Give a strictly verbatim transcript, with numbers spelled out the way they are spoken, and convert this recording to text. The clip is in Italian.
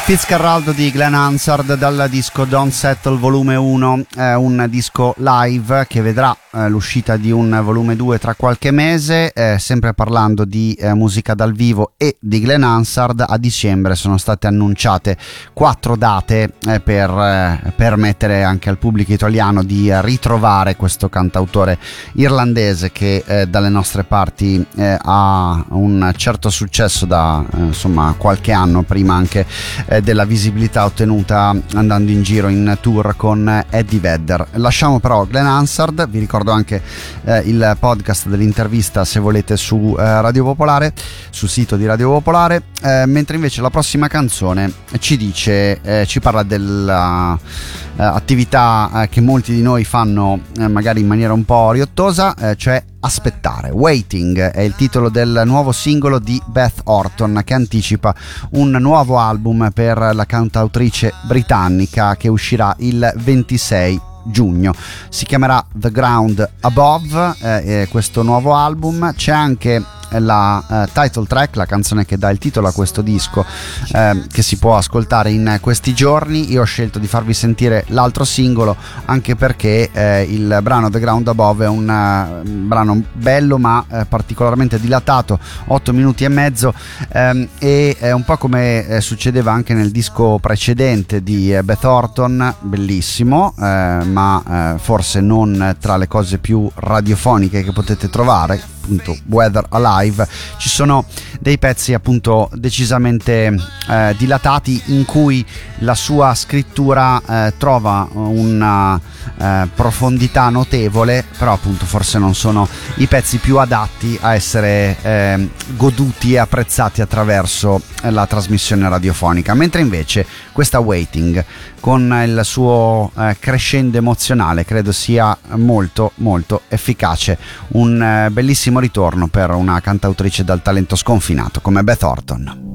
Fitzcarraldo di Glenn Hansard dal disco Don't Settle volume uno, eh, un disco live che vedrà eh, l'uscita di un volume due tra qualche mese, eh, sempre parlando di eh, musica dal vivo e di Glenn Hansard. A dicembre sono state annunciate quattro date eh, per eh, permettere anche al pubblico italiano di eh, ritrovare questo cantautore irlandese che eh, dalle nostre parti eh, ha un certo successo da eh, insomma qualche anno, prima anche eh, della visibilità ottenuta andando in giro in tour con Eddie Vedder. Lasciamo però Glenn Hansard, vi ricordo anche eh, il podcast dell'intervista se volete su eh, Radio Popolare, sul sito di Radio Popolare, eh, mentre invece la prossima canzone ci dice, eh, ci parla della eh, attività eh, che molti di noi fanno eh, magari in maniera un po' riottosa, eh, cioè aspettare. Waiting è il titolo del nuovo singolo di Beth Orton, che anticipa un nuovo album per la cantautrice britannica che uscirà il ventisei giugno. Si chiamerà The Ground Above, eh, questo nuovo album. C'è anche la uh, title track, la canzone che dà il titolo a questo disco, eh, che si può ascoltare in questi giorni. Io ho scelto di farvi sentire l'altro singolo anche perché eh, il brano The Ground Above è un uh, brano bello ma eh, particolarmente dilatato, otto minuti e mezzo, ehm, e è un po' come eh, succedeva anche nel disco precedente di eh, Beth Orton, bellissimo, eh, ma eh, forse non tra le cose più radiofoniche che potete trovare, appunto Weather Alive. Ci sono dei pezzi appunto decisamente eh, dilatati in cui la sua scrittura eh, trova una eh, profondità notevole, però appunto forse non sono i pezzi più adatti a essere eh, goduti e apprezzati attraverso la trasmissione radiofonica, mentre invece questa Waiting con il suo eh, crescendo emozionale credo sia molto molto efficace, un eh, bellissimo ritorno per una cantautrice dal talento sconfinato come Beth Orton.